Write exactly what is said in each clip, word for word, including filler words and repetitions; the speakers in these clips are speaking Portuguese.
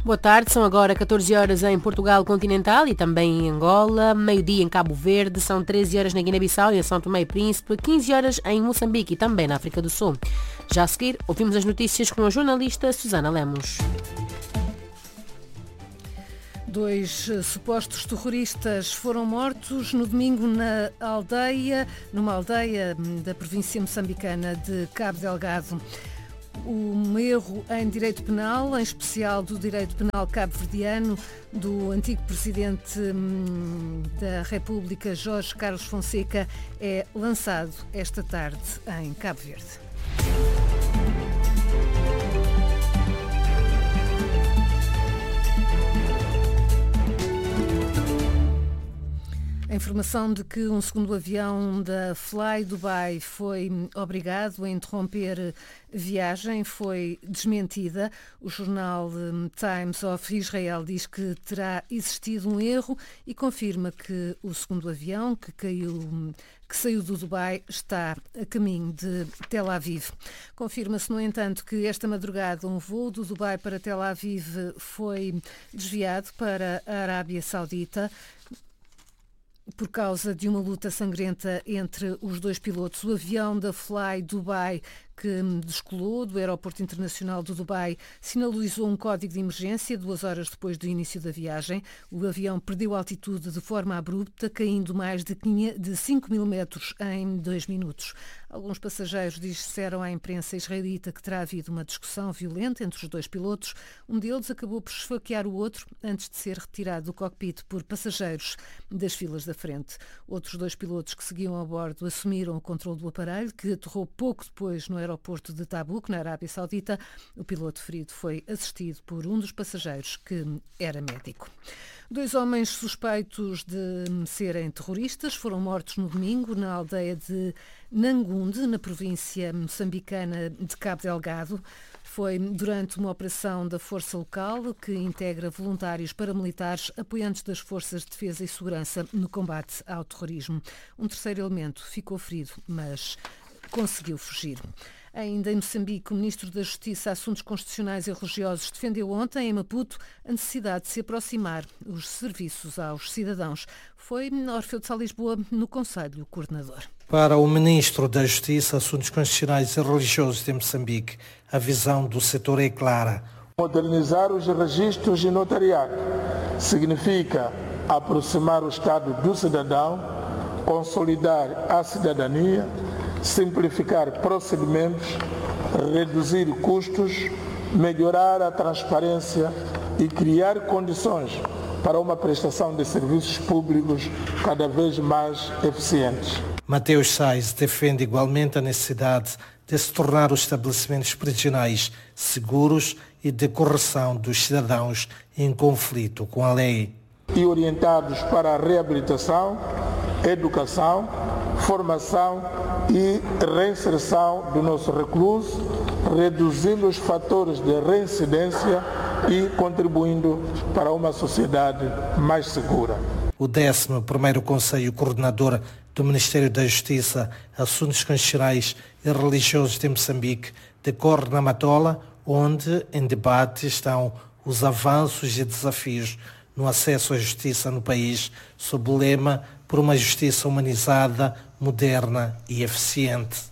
Boa tarde, são agora catorze horas em Portugal continental e também em Angola, meio-dia em Cabo Verde, são treze horas na Guiné-Bissau e em São Tomé e Príncipe, quinze horas em Moçambique e também na África do Sul. Já a seguir, ouvimos as notícias com a jornalista Susana Lemos. Dois supostos terroristas foram mortos no domingo na aldeia, numa aldeia da província moçambicana de Cabo Delgado. Um erro em direito penal, em especial do direito penal cabo-verdiano, do antigo presidente da República, Jorge Carlos Fonseca, é lançado esta tarde em Cabo Verde. A informação de que um segundo avião da Fly Dubai foi obrigado a interromper viagem foi desmentida. O jornal Times of Israel diz que terá existido um erro e confirma que o segundo avião que caiu, que saiu do Dubai está a caminho de Tel Aviv. Confirma-se, no entanto, que esta madrugada um voo do Dubai para Tel Aviv foi desviado para a Arábia Saudita por causa de uma luta sangrenta entre os dois pilotos. O avião da Fly Dubai, que descolou do Aeroporto Internacional do Dubai, sinalizou um código de emergência duas horas depois do início da viagem. O avião perdeu altitude de forma abrupta, caindo mais de cinco mil metros em dois minutos. Alguns passageiros disseram à imprensa israelita que terá havido uma discussão violenta entre os dois pilotos. Um deles acabou por esfaquear o outro antes de ser retirado do cockpit por passageiros das filas da frente. Outros dois pilotos que seguiam a bordo assumiram o controle do aparelho, que aterrou pouco depois no aeroporto de Tabuk, na Arábia Saudita. O piloto ferido foi assistido por um dos passageiros, que era médico. Dois homens suspeitos de serem terroristas foram mortos no domingo na aldeia de Nangunde, na província moçambicana de Cabo Delgado. Foi durante uma operação da força local que integra voluntários paramilitares apoiantes das forças de defesa e segurança no combate ao terrorismo. Um terceiro elemento ficou ferido, mas conseguiu fugir. Ainda em Moçambique, o Ministro da Justiça, Assuntos Constitucionais e Religiosos defendeu ontem, em Maputo, a necessidade de se aproximar os serviços aos cidadãos. Foi Orfeu de Sá Lisboa, no Conselho Coordenador. Para o Ministro da Justiça, Assuntos Constitucionais e Religiosos de Moçambique, a visão do setor é clara. Modernizar os registros de notariado significa aproximar o Estado do cidadão, consolidar a cidadania, simplificar procedimentos, reduzir custos, melhorar a transparência e criar condições para uma prestação de serviços públicos cada vez mais eficientes. Mateus Sais defende igualmente a necessidade de se tornar os estabelecimentos prisionais seguros e de correção dos cidadãos em conflito com a lei. E orientados para a reabilitação, educação, formação e reinserção do nosso recluso, reduzindo os fatores de reincidência e contribuindo para uma sociedade mais segura. O décimo primeiro Conselho Coordenador do Ministério da Justiça, Assuntos Constitucionais e Religiosos de Moçambique decorre na Matola, onde em debate estão os avanços e desafios no acesso à justiça no país, sob o lema por uma justiça humanizada, moderna e eficiente.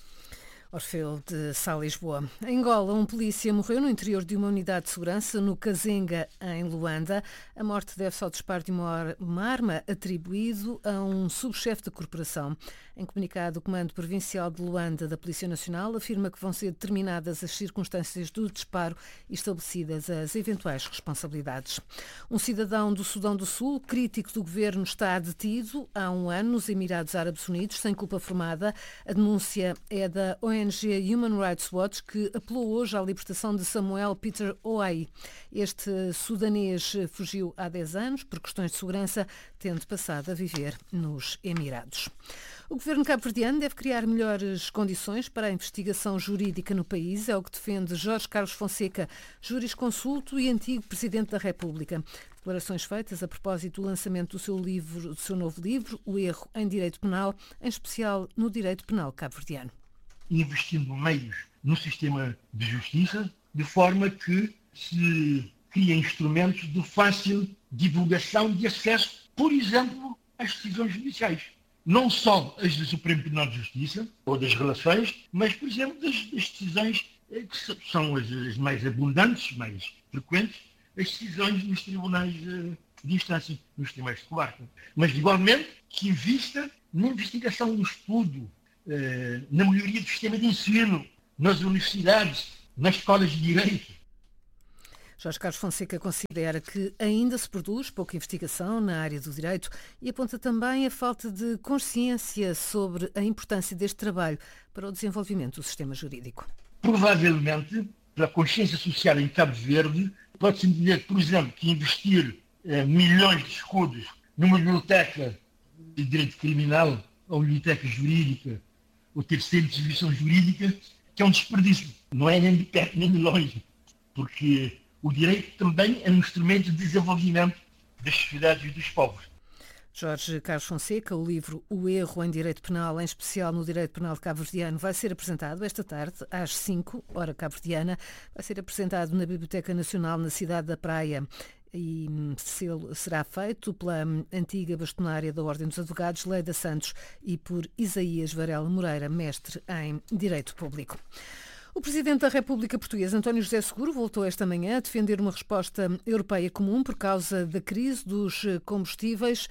Orfeu de Sá Lisboa. Em Angola, um polícia morreu no interior de uma unidade de segurança no Kazenga, em Luanda. A morte deve-se ao disparo de uma arma atribuído a um subchefe da corporação. Em comunicado, o Comando Provincial de Luanda da Polícia Nacional afirma que vão ser determinadas as circunstâncias do disparo e estabelecidas as eventuais responsabilidades. Um cidadão do Sudão do Sul, crítico do governo, está detido há um ano nos Emirados Árabes Unidos, sem culpa formada. A denúncia é da O N G Human Rights Watch, que apelou hoje à libertação de Samuel Peter Ouai. Este sudanês fugiu há dez anos por questões de segurança, tendo passado a viver nos Emirados. O governo cabo-verdiano deve criar melhores condições para a investigação jurídica no país, é o que defende Jorge Carlos Fonseca, jurisconsulto e antigo Presidente da República. Declarações feitas a propósito do lançamento do seu, livro, do seu novo livro, O Erro em Direito Penal, em especial no direito penal cabo-verdiano. Investindo meios no sistema de justiça, de forma que se cria instrumentos de fácil divulgação de acesso, por exemplo, às decisões judiciais. Não só as do Supremo Tribunal de Justiça, ou das relações, mas, por exemplo, das, das decisões que são as, as mais abundantes, mais frequentes, as decisões nos tribunais de instância, nos tribunais de comarca. Mas, igualmente, que invista na investigação, no estudo, na melhoria do sistema de ensino, nas universidades, nas escolas de direito. Jorge Carlos Fonseca considera que ainda se produz pouca investigação na área do direito e aponta também a falta de consciência sobre a importância deste trabalho para o desenvolvimento do sistema jurídico. Provavelmente, pela consciência social em Cabo Verde, pode-se dizer, por exemplo, que investir eh, milhões de escudos numa biblioteca de direito criminal ou biblioteca jurídica ou ter centro de distribuição jurídica, que é um desperdício. Não é nem de perto nem de longe, porque o direito também é um instrumento de desenvolvimento das sociedades e dos povos. Jorge Carlos Fonseca, o livro O Erro em Direito Penal, em especial no Direito Penal Cabo-Verdiano, vai ser apresentado esta tarde, às cinco, hora cabo-verdiana. Vai ser apresentado na Biblioteca Nacional, na cidade da Praia. E será feito pela antiga bastonária da Ordem dos Advogados, Leida Santos, e por Isaías Varela Moreira, mestre em Direito Público. O Presidente da República Portuguesa, António José Seguro, voltou esta manhã a defender uma resposta europeia comum por causa da crise dos combustíveis.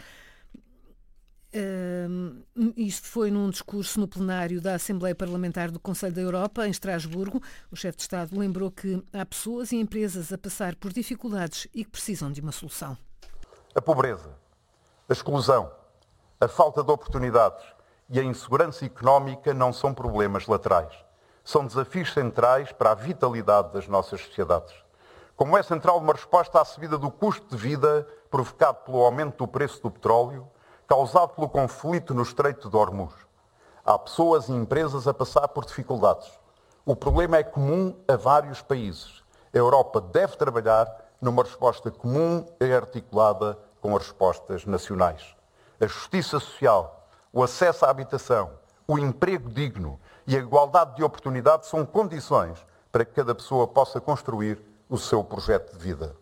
Uh, isto foi num discurso no plenário da Assembleia Parlamentar do Conselho da Europa, em Estrasburgo. O chefe de Estado lembrou que há pessoas e empresas a passar por dificuldades e que precisam de uma solução. A pobreza, a exclusão, a falta de oportunidades e a insegurança económica não são problemas laterais. São desafios centrais para a vitalidade das nossas sociedades. Como é central uma resposta à subida do custo de vida provocado pelo aumento do preço do petróleo, causado pelo conflito no Estreito de Hormuz. Há pessoas e empresas a passar por dificuldades. O problema é comum a vários países. A Europa deve trabalhar numa resposta comum e articulada com as respostas nacionais. A justiça social, o acesso à habitação, o emprego digno e a igualdade de oportunidades são condições para que cada pessoa possa construir o seu projeto de vida.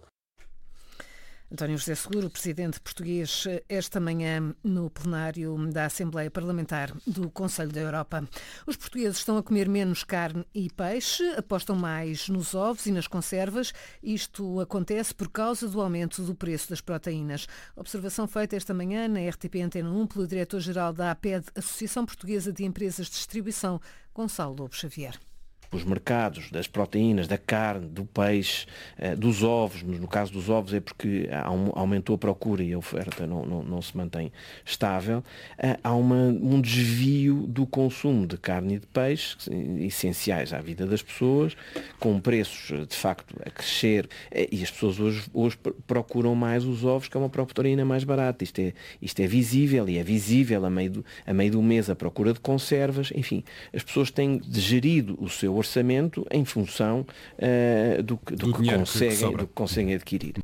António José Seguro, presidente português, esta manhã no plenário da Assembleia Parlamentar do Conselho da Europa. Os portugueses estão a comer menos carne e peixe, apostam mais nos ovos e nas conservas. Isto acontece por causa do aumento do preço das proteínas. Observação feita esta manhã na R T P Antena um pelo diretor-geral da A P E D, Associação Portuguesa de Empresas de Distribuição, Gonçalo Lobo Xavier. Os mercados das proteínas, da carne, do peixe, dos ovos, mas no caso dos ovos é porque aumentou a procura e a oferta não, não, não se mantém estável, há uma, um desvio do consumo de carne e de peixe, essenciais à vida das pessoas, com preços de facto a crescer, e as pessoas hoje, hoje procuram mais os ovos, que é uma proteína mais barata. Isto é, isto é visível, e é visível a meio, do, a meio do mês a procura de conservas. Enfim, as pessoas têm gerido o seu orçamento em função uh, do, do, do, que conseguem, que do que conseguem adquirir.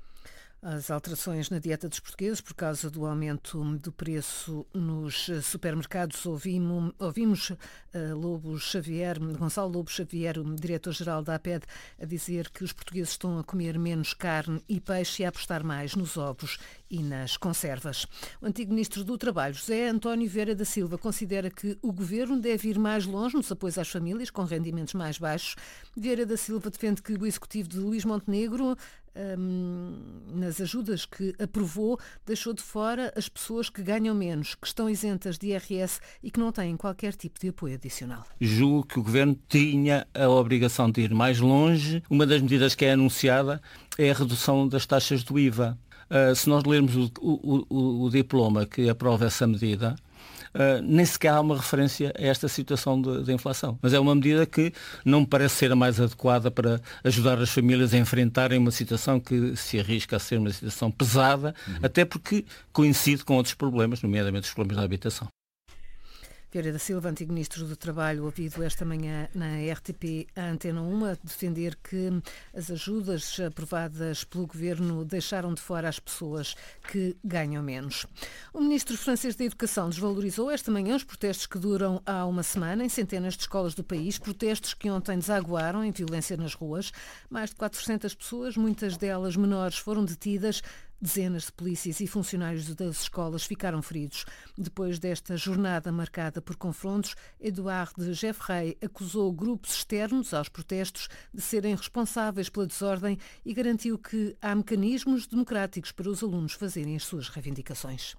As alterações na dieta dos portugueses por causa do aumento do preço nos supermercados. Ouvimos, ouvimos uh, Lobo Xavier, Gonçalo Lobo Xavier, o diretor-geral da A P E D, a dizer que os portugueses estão a comer menos carne e peixe e a apostar mais nos ovos e nas conservas. O antigo ministro do Trabalho, José António Vieira da Silva, considera que o governo deve ir mais longe nos apoios às famílias com rendimentos mais baixos. Vieira da Silva defende que o executivo de Luís Montenegro, hum, nas ajudas que aprovou, deixou de fora as pessoas que ganham menos, que estão isentas de I R S e que não têm qualquer tipo de apoio adicional. Julgo que o governo tinha a obrigação de ir mais longe. Uma das medidas que é anunciada é a redução das taxas do I V A. Uh, se nós lermos o, o, o, o diploma que aprova essa medida, uh, nem sequer há uma referência a esta situação de, de inflação. Mas é uma medida que não me parece ser a mais adequada para ajudar as famílias a enfrentarem uma situação que se arrisca a ser uma situação pesada, uhum. até porque coincide com outros problemas, nomeadamente os problemas da habitação. Vieira da Silva, antigo Ministro do Trabalho, ouvido esta manhã na R T P Antena um, a defender que as ajudas aprovadas pelo Governo deixaram de fora as pessoas que ganham menos. O Ministro francês da Educação desvalorizou esta manhã os protestos que duram há uma semana em centenas de escolas do país, protestos que ontem desaguaram em violência nas ruas. Mais de quatrocentas pessoas, muitas delas menores, foram detidas. Dezenas de polícias e funcionários das escolas ficaram feridos. Depois desta jornada marcada por confrontos, Edouard de Gevrey acusou grupos externos aos protestos de serem responsáveis pela desordem e garantiu que há mecanismos democráticos para os alunos fazerem as suas reivindicações.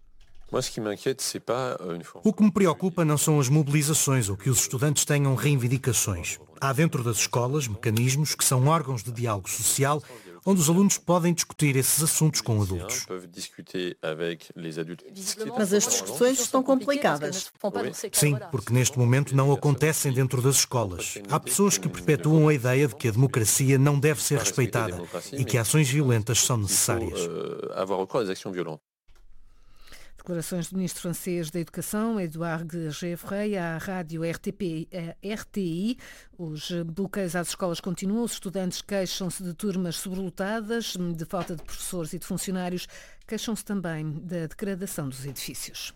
O que me preocupa não são as mobilizações ou que os estudantes tenham reivindicações. Há dentro das escolas mecanismos que são órgãos de diálogo social onde os alunos podem discutir esses assuntos com adultos. Mas as discussões estão complicadas. Sim, porque neste momento não acontecem dentro das escolas. Há pessoas que perpetuam a ideia de que a democracia não deve ser respeitada e que ações violentas são necessárias. Declarações do Ministro francês da Educação, Edouard de Gevrey, à rádio R T P, R T I. Os bloqueios às escolas continuam, os estudantes queixam-se de turmas sobrelotadas, de falta de professores e de funcionários, queixam-se também da degradação dos edifícios.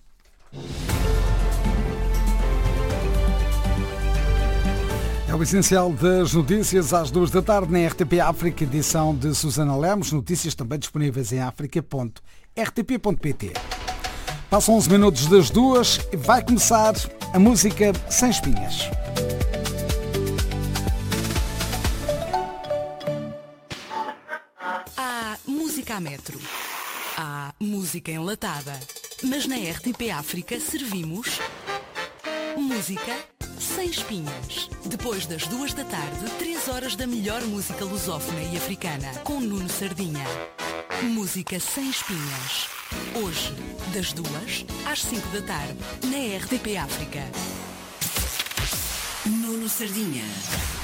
É o essencial das notícias às duas da tarde na R T P África, edição de Susana Lemos. Notícias também disponíveis em africa ponto r t p ponto p t. Passam onze minutos das duas e vai começar a música Sem Espinhas. Há música a metro. Há música enlatada. Mas na R T P África servimos música sem espinhas. Depois das duas da tarde, três horas da melhor música lusófona e africana, com Nuno Sardinha. Música sem espinhas. Hoje, das duas às cinco da tarde, na R T P África. Nuno Sardinha.